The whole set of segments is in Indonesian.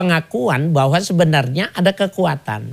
pengakuan bahwa sebenarnya ada kekuatan.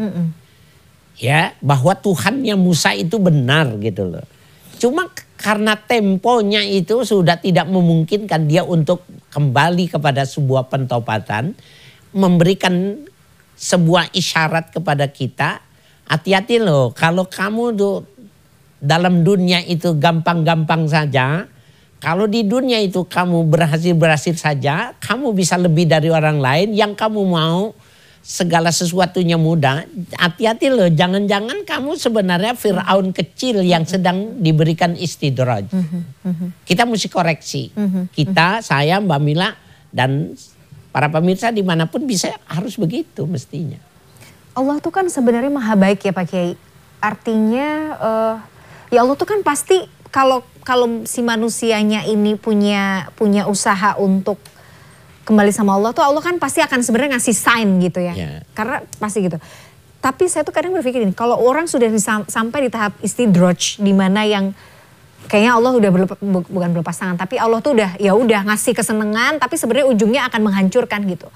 Ya, bahwa Tuhannya Musa itu benar gitu loh. Cuma karena temponya itu sudah tidak memungkinkan dia untuk kembali kepada sebuah pentobatan, memberikan sebuah isyarat kepada kita, hati-hati loh kalau kamu tuh dalam dunia itu gampang-gampang saja. Kalau di dunia itu kamu berhasil saja, kamu bisa lebih dari orang lain. Yang kamu mau segala sesuatunya mudah. Hati-hati loh, jangan-jangan kamu sebenarnya Fir'aun kecil yang sedang diberikan istidraj. Kita mesti koreksi. Kita, saya, Mbak Mila, dan para pemirsa dimanapun bisa harus begitu mestinya. Allah tuh kan sebenarnya maha baik ya Pak Kiai. Artinya ya Allah tuh kan pasti kalau si manusianya ini punya usaha untuk kembali sama Allah tuh Allah kan pasti akan sebenarnya ngasih sign gitu ya. Karena pasti gitu. Tapi saya tuh kadang berpikir ini, kalau orang sudah sampai di tahap istidraj di mana yang kayaknya Allah udah bukan berlepas tangan, tapi Allah tuh udah ngasih kesenangan tapi sebenarnya ujungnya akan menghancurkan gitu.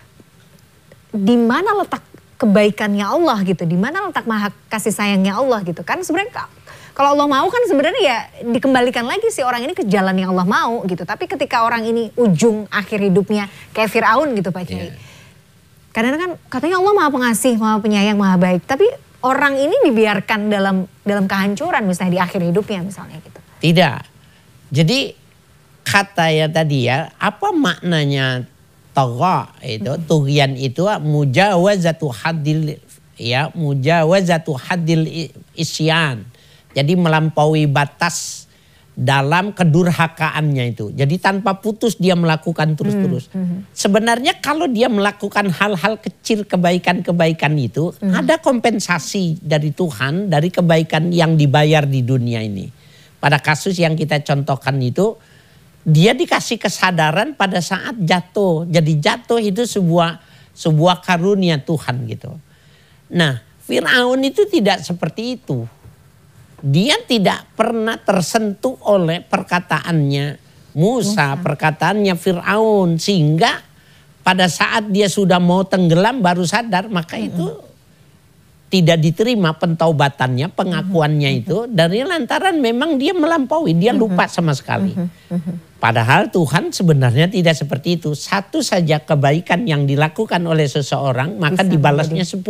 Di mana letak kebaikannya Allah gitu? Di mana letak maha kasih sayangnya Allah gitu? Kan sebenarnya kalau Allah mau kan sebenarnya ya dikembalikan lagi si orang ini ke jalan yang Allah mau gitu. Tapi ketika orang ini ujung akhir hidupnya kayak Fir'aun gitu Pak Kiai. Karena kan katanya Allah maha pengasih, maha penyayang, maha baik. Tapi orang ini dibiarkan dalam kehancuran misalnya di akhir hidupnya misalnya gitu. Tidak. Jadi kata ya tadi ya, apa maknanya tagha itu, tughyan itu mujawazatu haddil ya, mujawazatu haddil isyan. Jadi melampaui batas dalam kedurhakaannya itu. Jadi tanpa putus dia melakukan terus-terus. Sebenarnya kalau dia melakukan hal-hal kecil kebaikan-kebaikan itu, ada kompensasi dari Tuhan dari kebaikan yang dibayar di dunia ini. Pada kasus yang kita contohkan itu, dia dikasih kesadaran pada saat jatuh. Jadi jatuh itu sebuah karunia Tuhan gitu. Nah, Fir'aun itu tidak seperti itu. Dia tidak pernah tersentuh oleh perkataannya Musa, perkataannya Fir'aun. Sehingga pada saat dia sudah mau tenggelam baru sadar, maka itu tidak diterima pentaubatannya, pengakuannya itu. Dari lantaran memang dia melampaui, dia lupa sama sekali. Padahal Tuhan sebenarnya tidak seperti itu. Satu saja kebaikan yang dilakukan oleh seseorang, maka bisa dibalasnya 10.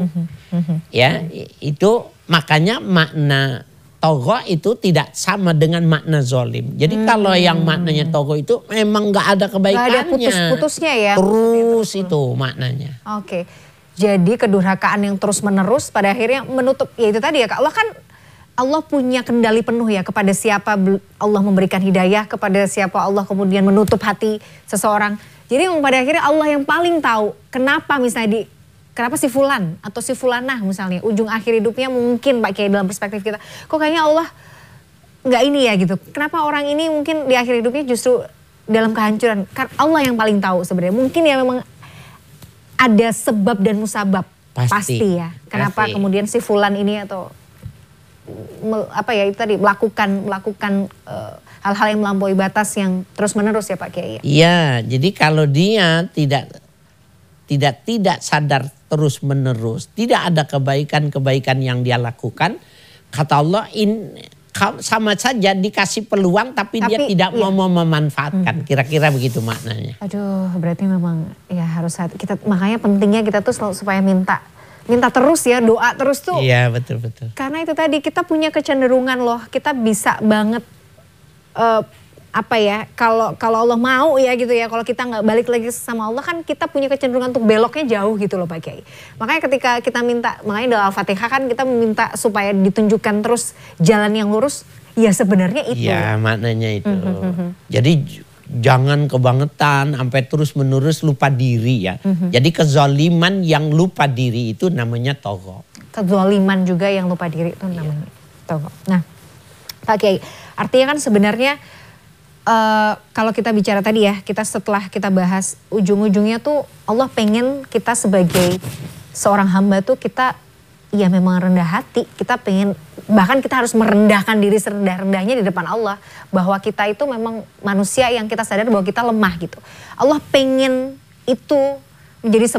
Ya, itu makanya makna tagha itu tidak sama dengan makna zolim. Jadi kalau yang maknanya tagha itu memang nggak ada kebaikannya. Nggak ada putus-putusnya ya. Terus itu maknanya. Oke. Jadi kedurhakaan yang terus menerus pada akhirnya menutup, ya itu tadi ya Kak, Allah punya kendali penuh ya kepada siapa Allah memberikan hidayah, kepada siapa Allah kemudian menutup hati seseorang. Jadi pada akhirnya Allah yang paling tahu kenapa misalnya kenapa si fulan atau si fulanah misalnya ujung akhir hidupnya mungkin Pak Kiai dalam perspektif kita, kok kayaknya Allah nggak ini ya gitu. Kenapa orang ini mungkin di akhir hidupnya justru dalam kehancuran? Karena Allah yang paling tahu sebenarnya. Mungkin ya memang ada sebab dan musabab pasti ya. Kenapa kemudian si fulan ini atau apa ya itu tadi melakukan hal-hal yang melampaui batas yang terus menerus ya Pak Kiai. Iya, jadi kalau dia tidak sadar terus menerus, tidak ada kebaikan-kebaikan yang dia lakukan, kata Allah sama saja dikasih peluang tapi dia tidak mau memanfaatkan. Kira-kira begitu maknanya. Aduh, berarti memang ya harus kita, makanya pentingnya kita tuh selalu supaya minta terus ya, doa terus tuh. Iya, betul. Karena itu tadi kita punya kecenderungan loh, kita bisa banget kalau Allah mau ya gitu ya, kalau kita nggak balik lagi sama Allah kan kita punya kecenderungan untuk beloknya jauh gitu loh Pak Kiai. Makanya ketika kita minta, makanya dalam Al-Fatihah kan kita meminta supaya ditunjukkan terus jalan yang lurus, ya sebenarnya itu. Ya maknanya itu. Jadi jangan kebangetan sampai terus menerus lupa diri ya. Jadi kezaliman yang lupa diri itu namanya tagha. Kezaliman juga yang lupa diri itu namanya tagha. Nah Pak Kiai, artinya kan sebenarnya kalau kita bicara tadi ya, kita setelah kita bahas ujung-ujungnya tuh Allah pengen kita sebagai seorang hamba tuh kita ya memang rendah hati. Kita pengen, bahkan kita harus merendahkan diri serendah-rendahnya di depan Allah. Bahwa kita itu memang manusia yang kita sadar bahwa kita lemah gitu. Allah pengen itu menjadi